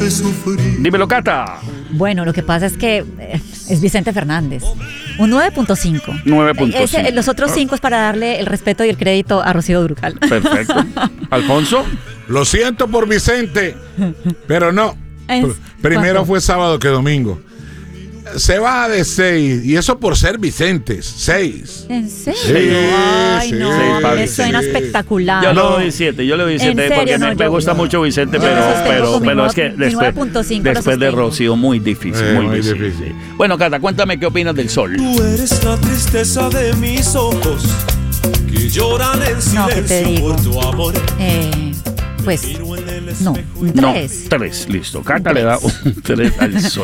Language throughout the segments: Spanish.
Dímelo, Cata. Bueno, lo que pasa es que es Vicente Fernández. Un 9.5. 9.5. Los otros 5 es para darle el respeto y el crédito a Rocío Dúrcal. Perfecto. Alfonso. Lo siento por Vicente, pero no. Primero ¿Cuánto? fue sábado que domingo. Se va de 6, y eso por ser Vicentes. 6. ¿En serio? Sí, Ay, sí, no, sí, me suena sí. espectacular. Yo le doy 7, ¿En serio? porque No, me gusta mucho Vicente, yo me sostengo con pero mi es que mi 9.5 lo después de sostengo. Rocío, muy difícil, muy difícil. Bueno, Cata, cuéntame qué opinas del sol. Tú eres la tristeza de mis ojos que lloran en No, ¿qué te silencio digo? por tu amor. Pues, no, un 3. No, 3, listo. Cata le da un 3 al sol.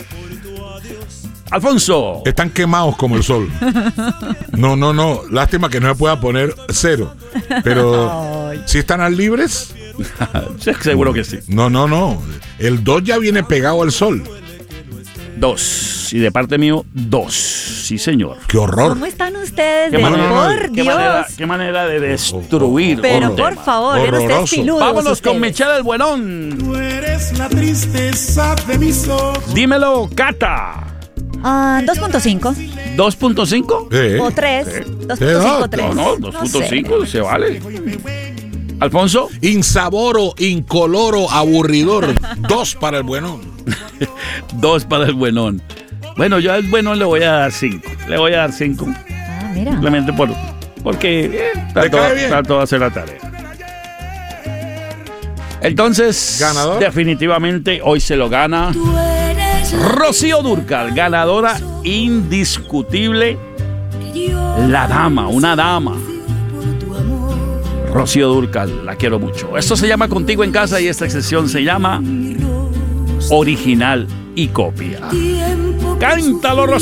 Alfonso. Están quemados como el sol. No. Lástima que no se pueda poner 0. Pero, ¿sí están libres? Seguro que sí. No. El 2 ya viene pegado al sol. 2. Y de parte mío, 2. Sí, señor. ¡Qué horror! ¿Cómo están ustedes? Qué manera, Por Dios. qué manera de destruir. Pero un por tema. favor, eran ustedes Horroroso. filudos. Vámonos ustedes. con Michelle el Buenón. Tú eres la tristeza de mis ojos. Dímelo, Cata. 2.5 ¿2.5? o 3. Sí. 2.5, 3. No, 2.5 se vale. Alfonso. Insaboro, incoloro, aburridor. 2 para el buenón. 2 para el Buenón. Bueno, yo al Buenón le voy a dar 5. Le voy a dar 5. Ah, mira. Simplemente porque cae bien? trató de hacer la tarea. Entonces, ¿Ganador? definitivamente hoy se lo gana Rocío Dúrcal, ganadora indiscutible. La dama, una dama. Rocío Dúrcal, la quiero mucho. Esto se llama Contigo en Casa y esta sección se llama Original y Copia. Cántalo, Rocío.